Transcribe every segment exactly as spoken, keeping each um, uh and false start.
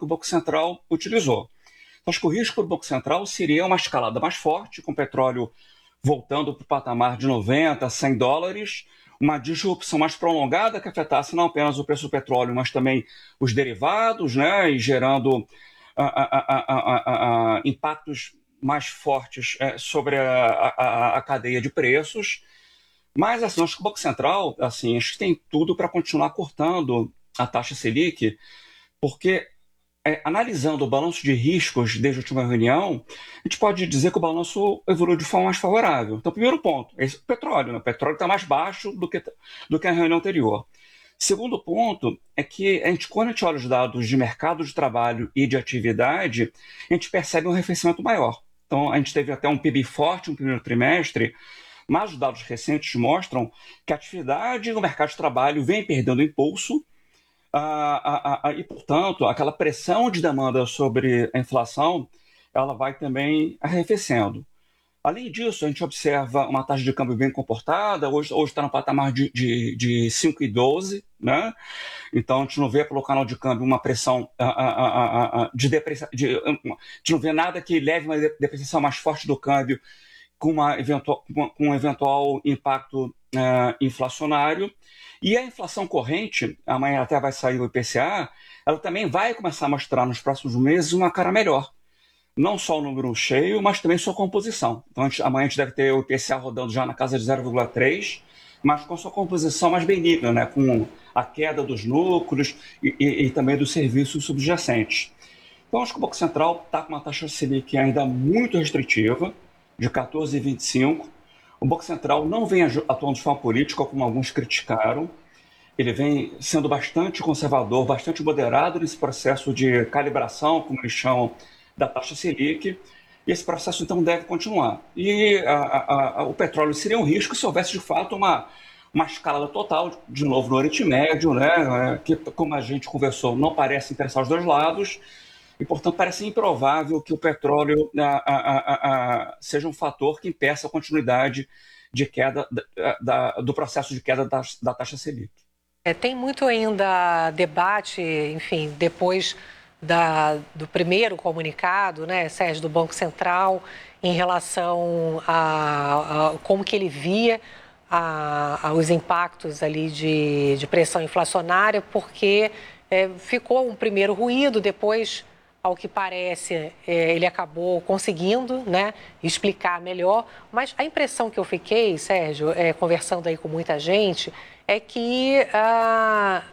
que o Banco Central utilizou. Acho que o risco do Banco Central seria uma escalada mais forte, com o petróleo voltando para o patamar de noventa, cem dólares, uma disrupção mais prolongada que afetasse não apenas o preço do petróleo, mas também os derivados, né, e gerando a, a, a, a, impactos mais fortes é, sobre a, a, a cadeia de preços. Mas assim, acho que o Banco Central assim, acho que tem tudo para continuar cortando a taxa Selic, porque é, analisando o balanço de riscos desde a última reunião, a gente pode dizer que o balanço evoluiu de forma mais favorável. Então, primeiro ponto, esse é o petróleo. Né? O petróleo está mais baixo do que, do que a reunião anterior. Segundo ponto é que a gente, quando a gente olha os dados de mercado de trabalho e de atividade, a gente percebe um arrefecimento maior. Então, a gente teve até um P I B forte no primeiro trimestre, mas os dados recentes mostram que a atividade no mercado de trabalho vem perdendo impulso, ah, ah, ah, e, portanto, aquela pressão de demanda sobre a inflação, ela vai também arrefecendo. Além disso, a gente observa uma taxa de câmbio bem comportada, hoje está no patamar de, de, de cinco vírgula doze, né? Então a gente não vê pelo canal de câmbio uma pressão ah, ah, ah, ah, de depreciação, de, a gente não vê nada que leve uma depreciação mais forte do câmbio com, uma eventual, com um eventual impacto ah, inflacionário. E a inflação corrente, amanhã até vai sair o I P C A, ela também vai começar a mostrar nos próximos meses uma cara melhor. Não só o número cheio, mas também sua composição. Então, a gente, amanhã a gente deve ter o I P C A rodando já na casa de zero vírgula três, mas com sua composição mais benigna, né? Com a queda dos núcleos e, e, e também dos serviços subjacentes. Então, acho que o Banco Central está com uma taxa Selic ainda muito restritiva, de quatorze vírgula vinte e cinco. O Banco Central não vem atuando de forma política, como alguns criticaram. Ele vem sendo bastante conservador, bastante moderado nesse processo de calibração, como eles chamam, da taxa Selic, e esse processo então deve continuar. E a, a, a, o petróleo seria um risco se houvesse de fato uma, uma escalada total, de novo no Oriente Médio, né, que, como a gente conversou, não parece interessar os dois lados, e portanto parece improvável que o petróleo a, a, a, a, seja um fator que impeça a continuidade de queda da, da, do processo de queda da, da taxa Selic. É, tem muito ainda debate, enfim, depois Da, do primeiro comunicado, né, Sérgio, do Banco Central, em relação a, a como que ele via a, a, os impactos ali de, de pressão inflacionária, porque é, ficou um primeiro ruído, depois, ao que parece, é, ele acabou conseguindo, né, explicar melhor, mas a impressão que eu fiquei, Sérgio, é, conversando aí com muita gente, é que ah,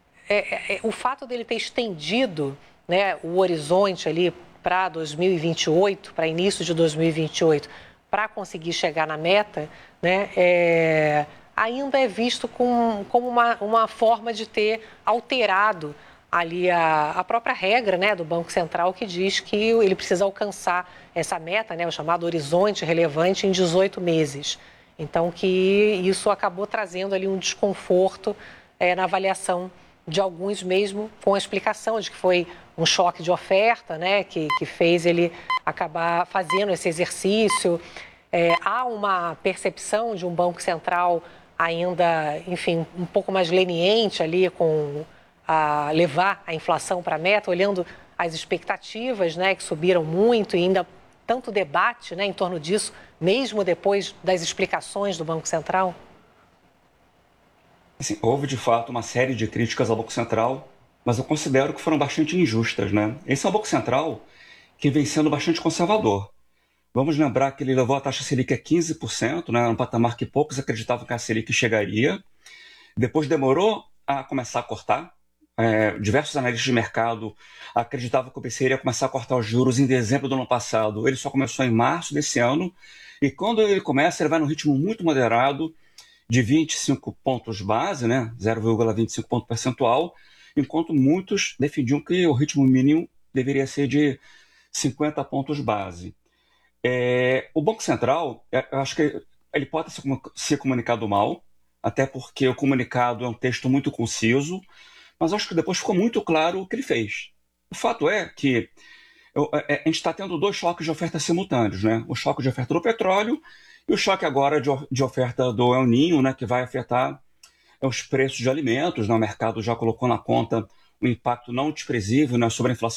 é, é, o fato dele ter estendido, né, o horizonte ali para dois mil e vinte e oito, para início de dois mil e vinte e oito, para conseguir chegar na meta, né, é, ainda é visto com, como uma, uma forma de ter alterado ali a, a própria regra, né, do Banco Central, que diz que ele precisa alcançar essa meta, né, o chamado horizonte relevante, em dezoito meses. Então, que isso acabou trazendo ali um desconforto é, na avaliação de alguns, mesmo com a explicação de que foi um choque de oferta, né, que, que fez ele acabar fazendo esse exercício. É, há uma percepção de um Banco Central ainda, enfim, um pouco mais leniente ali com a levar a inflação para a meta, olhando as expectativas, né, que subiram muito e ainda tanto debate, né, em torno disso, mesmo depois das explicações do Banco Central? Assim, houve, de fato, uma série de críticas ao Banco Central, mas eu considero que foram bastante injustas, né? Esse é um Banco Central que vem sendo bastante conservador. Vamos lembrar que ele levou a taxa Selic a quinze por cento, né, um patamar que poucos acreditavam que a Selic chegaria. Depois demorou a começar a cortar. É, diversos analistas de mercado acreditavam que o B C iria começar a cortar os juros em dezembro do ano passado. Ele só começou em março desse ano. E quando ele começa, ele vai num ritmo muito moderado, de vinte e cinco pontos base, né, zero vírgula vinte e cinco ponto percentual, enquanto muitos defendiam que o ritmo mínimo deveria ser de cinquenta pontos base. É, o Banco Central, eu acho que ele pode se, se comunicado mal, até porque o comunicado é um texto muito conciso, mas acho que depois ficou muito claro o que ele fez. O fato é que eu, a, a gente está tendo dois choques de oferta simultâneos, né? O choque de oferta do petróleo e o choque agora de, de oferta do El Niño, né, que vai afetar os preços de alimentos. Né? O mercado já colocou na conta um impacto não desprezível, né, sobre a inflação